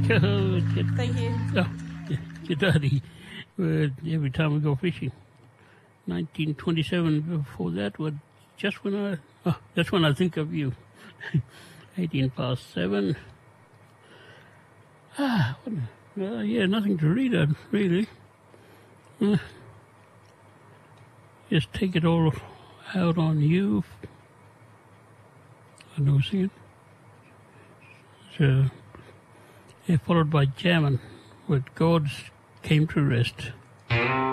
Thank you. Oh, your daddy. Every time we go fishing. 1927. Before that, that's when I think of you. 18 past 7. Nothing to read on, really. Just take it all out on you. I know, see it. Followed by Jamming, where gods came to rest.